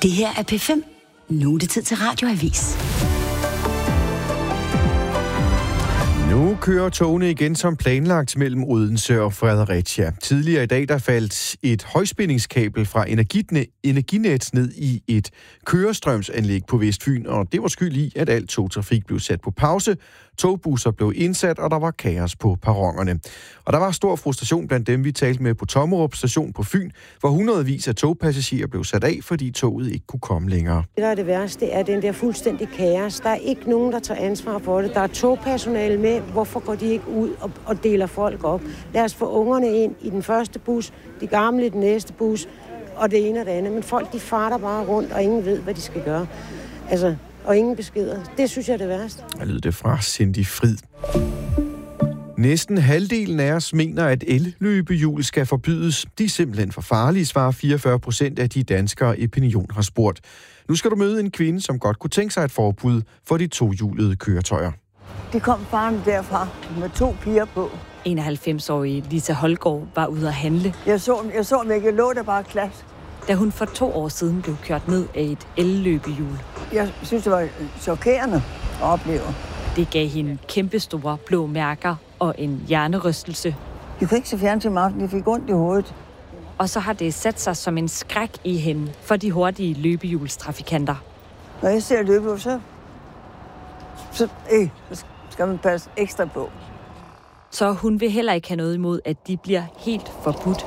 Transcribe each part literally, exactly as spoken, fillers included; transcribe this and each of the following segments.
Det her er P fem. Nu er det tid til Radioavis. Nu kører togene igen som planlagt mellem Odense og Fredericia. Tidligere i dag der faldt et højspændingskabel fra Energinet ned i et kørestrømsanlæg på Vestfyn, og det var skyld i, at al togtrafik blev sat på pause. Togbusser blev indsat, og der var kaos på perronerne. Og der var stor frustration blandt dem, vi talte med på Tommerup station på Fyn, hvor hundredvis af togpassagerer blev sat af, fordi toget ikke kunne komme længere. Det, der er det værste, er den der fuldstændig kaos. Der er ikke nogen, der tager ansvar for det. Der er togpersonale med. Hvorfor går de ikke ud og, og deler folk op? Lad os få ungerne ind i den første bus, de gamle i den næste bus, og det ene og det andet. Men folk, de farter bare rundt, og ingen ved, hvad de skal gøre. Altså, og ingen beskeder. Det synes jeg er det værste. Der lyder det fra Cindy Frid. Næsten halvdelen af os mener, at elløbehjul skal forbydes. De er simpelthen for farlige, svarer fireogfyrre procent af de danskere, Opinion har spurgt. Nu skal du møde en kvinde, som godt kunne tænke sig et forbud for de tohjulede køretøjer. De kom farne derfra med to piger på. enoghalvfems-årige Lisa Holgaard var ude at handle. Jeg så, jeg så mig ikke, jeg lå der bare klask. Da hun for to år siden blev kørt ned af et elløbehjul. Jeg synes, det var chokerende at opleve. Det gav hende kæmpestore blå mærker og en hjernerystelse. Jeg kunne ikke se fjernsyn om aftenen, jeg fik ondt i hovedet. Og så har det sat sig som en skræk i hende for de hurtige løbehjulstrafikanter. Når jeg ser løbehjul, så, så, øh, så skal man passe ekstra på. Så hun vil heller ikke have noget imod, at de bliver helt forbudt.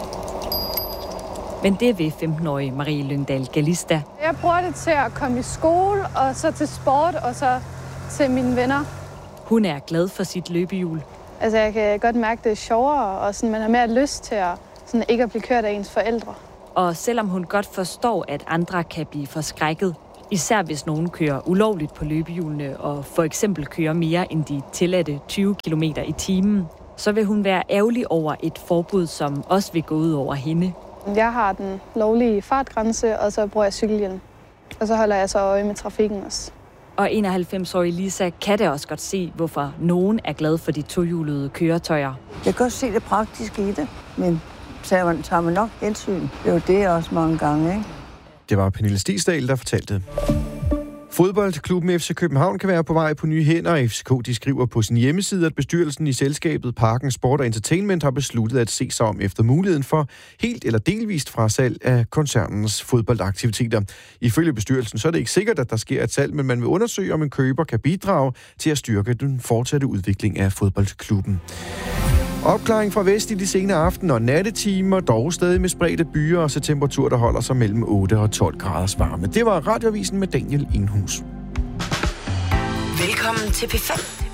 Men det vil femten-årige Marie Lyngdal Galista. Jeg bruger det til at komme i skole, og så til sport, og så til mine venner. Hun er glad for sit løbehjul. Altså, jeg kan godt mærke, at det er sjovere, og sådan, man har mere lyst til at, sådan, ikke at blive kørt af ens forældre. Og selvom hun godt forstår, at andre kan blive forskrækket, især hvis nogen kører ulovligt på løbehjulene og for eksempel kører mere end de tilladte tyve kilometer i timen, så vil hun være ærgerlig over et forbud, som også vil gå ud over hende. Jeg har den lovlige fartgrænse, og så bruger jeg cykelhjelm. Og så holder jeg så øje med trafikken også. Og enoghalvfems-årige Lisa kan da også godt se, hvorfor nogen er glad for de tohjulede køretøjer. Jeg kan også se det praktiske i det, men tager man, tager man nok hensyn. Det er jo det også mange gange, ikke? Det var Pernille Stigsdal, der fortalte. Fodboldklubben F C København kan være på vej på nye hænder. F C K de skriver på sin hjemmeside, at bestyrelsen i selskabet Parken Sport og Entertainment har besluttet at se sig om efter muligheden for helt eller delvist frasalg af koncernens fodboldaktiviteter. Ifølge bestyrelsen så er det ikke sikkert, at der sker et salg, men man vil undersøge, om en køber kan bidrage til at styrke den fortsatte udvikling af fodboldklubben. Opklaring fra vest i de sene aften- og nattetimer, dog stadig med spredte byer og så temperatur, der holder sig mellem otte og tolv graders varme. Det var Radioavisen med Daniel Enghus. Velkommen til P fem.